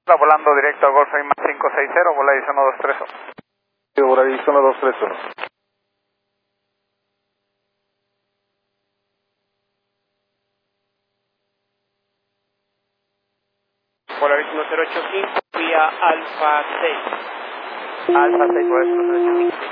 Está volando directo a Golf Air más 560, Volaris 1231. Sí, Volaris 1231. Volaris 1085 vía Alfa 6. Alfa 6, Volaris 1085.